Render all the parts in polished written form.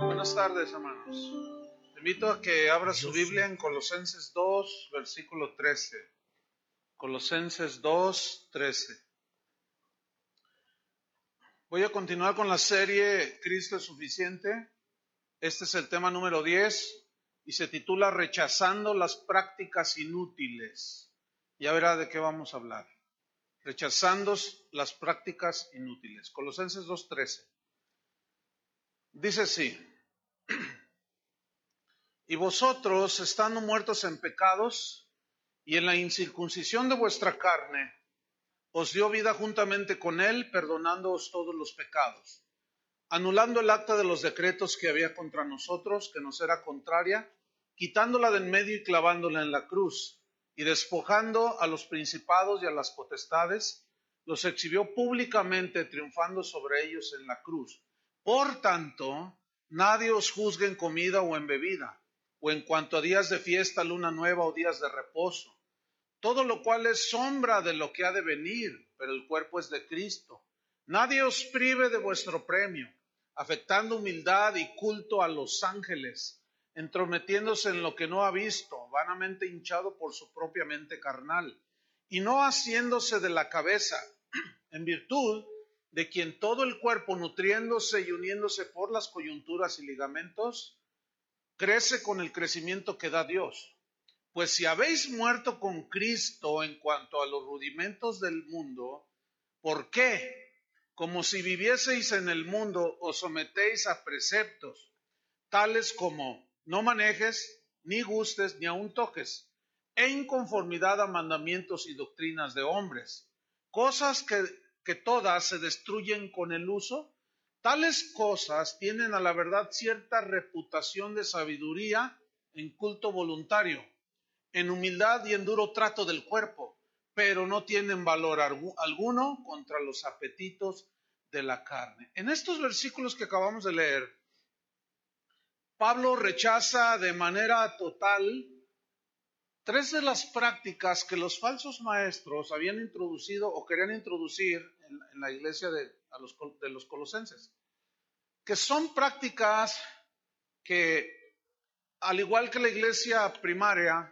Buenas tardes, hermanos. Te invito a que abras su Biblia en Colosenses 2, versículo 13. Colosenses 2, 13. Voy a continuar con la serie Cristo es suficiente. Este es el tema número 10 y se titula Rechazando las prácticas inútiles. Ya verá de qué vamos a hablar. Rechazando las prácticas inútiles. Colosenses 2, 13. Dice así: y vosotros, estando muertos en pecados y en la incircuncisión de vuestra carne, os dio vida juntamente con él, perdonándoos todos los pecados, anulando el acta de los decretos que había contra nosotros, que nos era contraria, quitándola de en medio y clavándola en la cruz, y despojando a los principados y a las potestades, los exhibió públicamente, triunfando sobre ellos en la cruz. Por tanto, nadie os juzgue en comida o en bebida, o en cuanto a días de fiesta, luna nueva o días de reposo, todo lo cual es sombra de lo que ha de venir, pero el cuerpo es de Cristo. Nadie os prive de vuestro premio, afectando humildad y culto a los ángeles, entrometiéndose en lo que no ha visto, vanamente hinchado por su propia mente carnal, y no haciéndose de la cabeza, en virtud de quien todo el cuerpo, nutriéndose y uniéndose por las coyunturas y ligamentos, crece con el crecimiento que da Dios. Pues si habéis muerto con Cristo en cuanto a los rudimentos del mundo, ¿por qué? Como si vivieseis en el mundo, os sometéis a preceptos, tales como no manejes, ni gustes, ni aun toques, en conformidad a mandamientos y doctrinas de hombres, cosas que todas se destruyen con el uso. Tales cosas tienen a la verdad cierta reputación de sabiduría en culto voluntario, en humildad y en duro trato del cuerpo, pero no tienen valor alguno contra los apetitos de la carne. En estos versículos que acabamos de leer, Pablo rechaza de manera total tres de las prácticas que los falsos maestros habían introducido o querían introducir en la iglesia de los colosenses, que son prácticas que, al igual que la iglesia primaria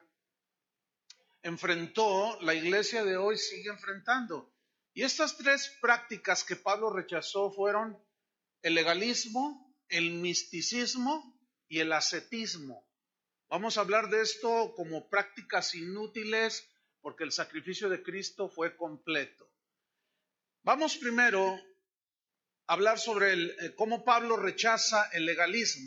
enfrentó, la iglesia de hoy sigue enfrentando. Y estas tres prácticas que Pablo rechazó fueron el legalismo, el misticismo y el ascetismo. Vamos a hablar de esto como prácticas inútiles porque el sacrificio de Cristo fue completo. Vamos primero a hablar sobre cómo Pablo rechaza el legalismo.